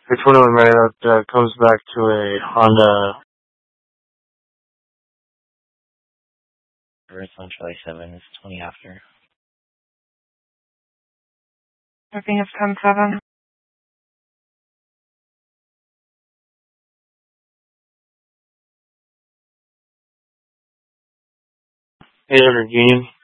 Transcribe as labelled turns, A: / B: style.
A: Which one am I that comes back to a Honda?
B: It's on Charlie 7. It's 20 after.
C: I think it's 10-7.
A: $800 Union.